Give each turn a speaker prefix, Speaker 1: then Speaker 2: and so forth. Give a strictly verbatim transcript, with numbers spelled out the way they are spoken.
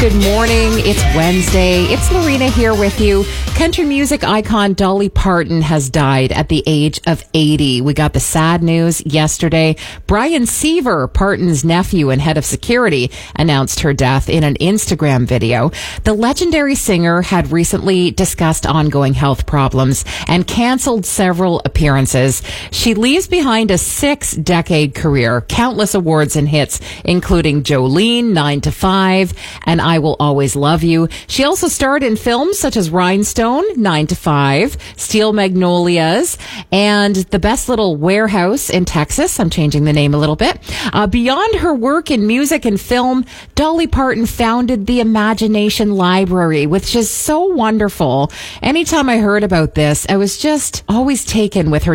Speaker 1: Good morning. It's Wednesday. It's Marina here with you. Country music icon Dolly Parton has died at the age of eighty. We got the sad news yesterday. Brian Seaver, Parton's nephew and head of security, announced her death in an Instagram video. The legendary singer had recently discussed ongoing health problems and canceled several appearances. She leaves behind a six-decade career, countless awards and hits, including Jolene, nine to five, and I Will Always Love You. She also starred in films such as Rhinestone, nine to five, Steel Magnolias, and The Best Little Warehouse in Texas. I'm changing the name a little bit. Uh, beyond her work in music and film, Dolly Parton founded the Imagination Library, which is so wonderful. Anytime I heard about this, I was just always taken with her